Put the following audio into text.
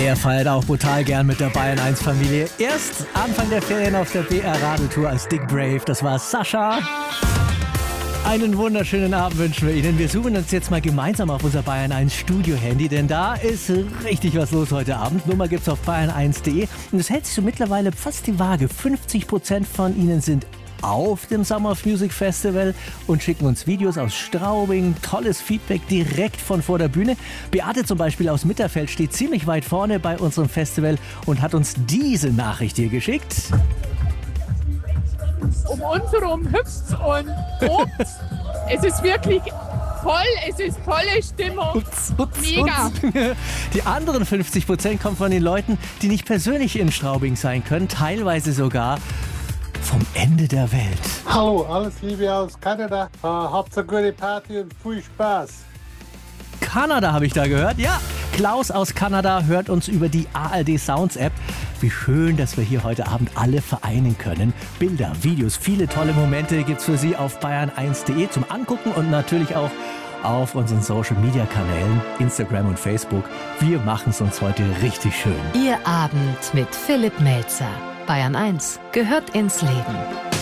Er feiert auch brutal gern mit der Bayern 1 Familie. Erst Anfang der Ferien auf der BR Radeltour als Dick Brave. Das war Sascha. Einen wunderschönen Abend wünschen wir Ihnen. Wir suchen uns jetzt mal gemeinsam auf unser Bayern 1 Studio-Handy, denn da ist richtig was los heute Abend. Nummer gibt's auf bayern1.de und es hält sich so mittlerweile fast die Waage. 50% von Ihnen sind auf dem Summer of Music Festival und schicken uns Videos aus Straubing. Tolles Feedback direkt von vor der Bühne. Beate zum Beispiel aus Mitterfeld steht ziemlich weit vorne bei unserem Festival und hat uns diese Nachricht hier geschickt. Um uns herum hüpft und tobt. Es ist wirklich voll, es ist volle Stimmung. Mega. Die anderen 50% kommen von den Leuten, die nicht persönlich in Straubing sein können, teilweise sogar vom Ende der Welt. Hallo, alles Liebe aus Kanada. Habt eine gute Party und viel Spaß. Kanada habe ich da gehört. Ja, Klaus aus Kanada hört uns über die ARD Sounds App. Wie schön, dass wir hier heute Abend alle vereinen können. Bilder, Videos, viele tolle Momente gibt's für Sie auf bayern1.de zum Angucken und natürlich auch auf unseren Social-Media-Kanälen, Instagram und Facebook. Wir machen es uns heute richtig schön. Ihr Abend mit Philipp Melzer. Bayern 1 gehört ins Leben.